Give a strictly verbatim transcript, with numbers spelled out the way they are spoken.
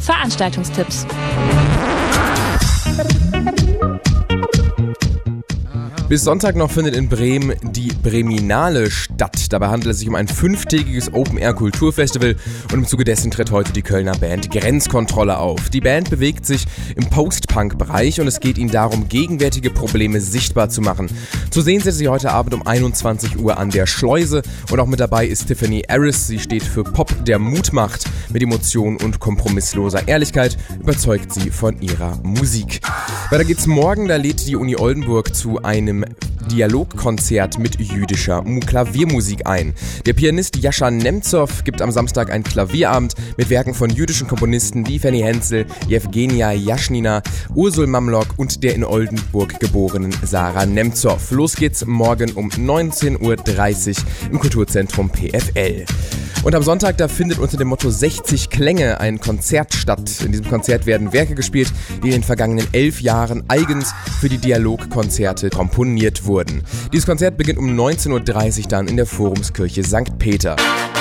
Veranstaltungstipps. Bis Sonntag noch findet in Bremen die Breminale statt. Dabei handelt es sich um ein fünftägiges Open-Air-Kulturfestival und im Zuge dessen tritt heute die Kölner Band Grenzkontrolle auf. Die Band bewegt sich im Post-Punk-Bereich und es geht ihnen darum, gegenwärtige Probleme sichtbar zu machen. Zu sehen sind sie heute Abend um einundzwanzig Uhr an der Schleuse und auch mit dabei ist Tiffany Harris. Sie steht für Pop, der Mut macht. Mit Emotion und kompromissloser Ehrlichkeit überzeugt sie von ihrer Musik. Weiter geht's morgen, da lädt die Uni Oldenburg zu einem Dialogkonzert mit jüdischer Klaviermusik ein. Der Pianist Jascha Nemzow gibt am Samstag einen Klavierabend mit Werken von jüdischen Komponisten wie Fanny Hensel, Jewgenia Jaschnina, Ursul Mamlok und der in Oldenburg geborenen Sarah Nemzow. Los geht's morgen um neunzehn Uhr dreißig im Kulturzentrum P F L. Und am Sonntag, da findet unter dem Motto sechzig Klänge ein Konzert statt. In diesem Konzert werden Werke gespielt, die in den vergangenen elf Jahren eigens für die Dialogkonzerte komponiert wurden. Dieses Konzert beginnt um neunzehn Uhr dreißig dann in der Forumskirche Sankt Peter.